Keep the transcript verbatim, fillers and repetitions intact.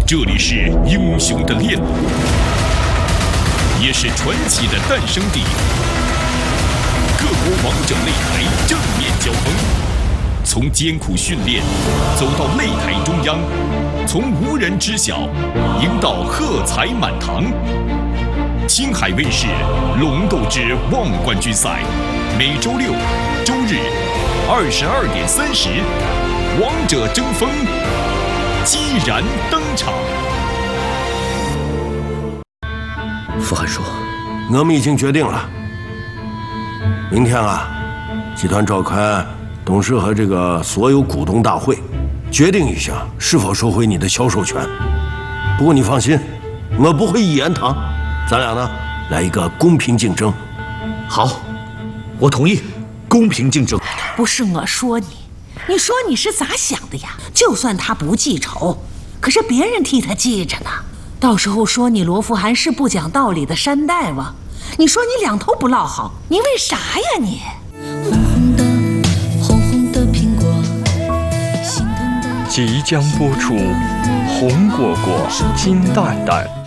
这里是英雄的炼炉，也是传奇的诞生地。各国王者擂台正面交锋，从艰苦训练走到擂台中央，从无人知晓赢到喝彩满堂。青海卫视《龙斗之望冠军赛》，每周六、周日二十二点三十，王者争锋，激然登场。 傅寒说， 我们已经决定了，明天啊，集团召开董事和这个所有股东大会，决定一下是否收回你的销售权。不过你放心，我不会一言堂，咱俩呢来一个公平竞争。 好，我同意公平竞争。 不是我说你，你说你是咋想的呀？就算他不记仇，可是别人替他记着呢。到时候说你罗富寒是不讲道理的山大王，你说你两头不落好，你为啥呀你？ 红红的，红红的苹果，心疼的。 即将播出《红果果金蛋蛋》。